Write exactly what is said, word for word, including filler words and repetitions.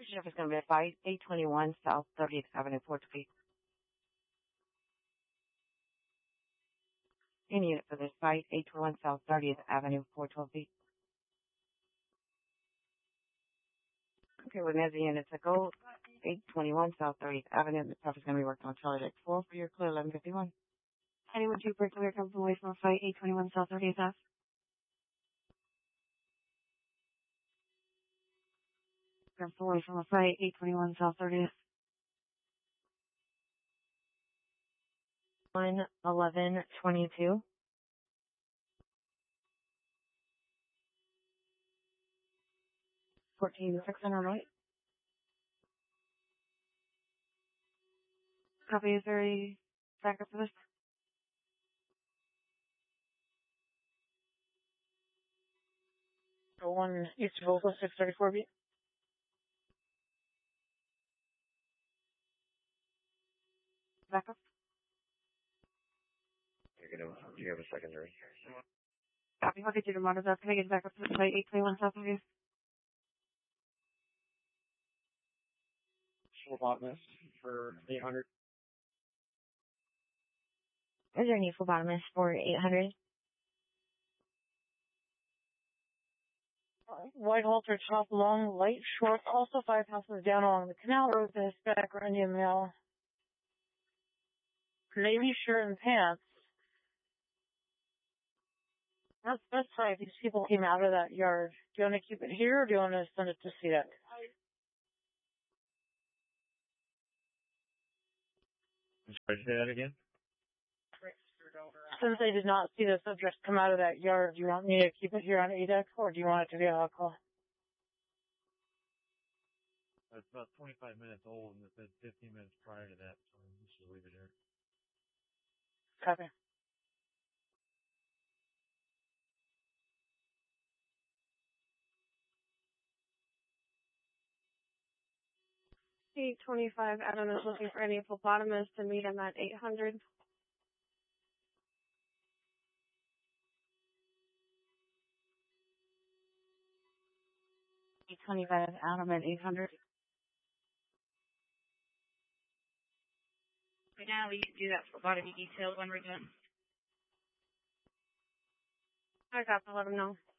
Sheriff is going to be at eight twenty-one South thirtieth Avenue, Fort Toledo. Any unit for this site, eight twenty-one South thirtieth Avenue, Fort Toledo. Okay, with well, the unit to go, eight twenty-one South thirtieth Avenue. The stuff is going to be working on Charlie Deck four for your clear eleven fifty-one. Anyone two break clear comes away from a flight eight twenty-one South thirtieth Ave. Comes away from a flight eight twenty-one South thirtieth. one eleven twenty-two. fourteen six hundred right. Copy, is there a backup for this? one East Volvo six thirty-four B. Backup? You're gonna, do you have a secondary? Copy, I'll get you to monitor. Can I get back up to the site eight twenty-one South thirtieth? Phlebotomist for eight hundred. Is there any phlebotomist for eight hundred? White halter, top long, light short, also five houses down along the canal road to Hispanic or Indian male. Navy shirt and pants. Not specify if these people came out of that yard. Do you want to keep it here or do you want to send it to C D E C? Sorry, say that again? Since they did not see the subject come out of that yard, do you want me to keep it here on A D E C or do you want it to be a call? It's about twenty-five minutes old and it said fifteen minutes prior to that, so we should leave it here. Copy. eight twenty-five, Adam is looking for any phlebotomist to meet him at eight hundred. eight twenty-five, Adam at eight hundred. Right now, we can do that phlebotomy detail when we're done. I got to let him know.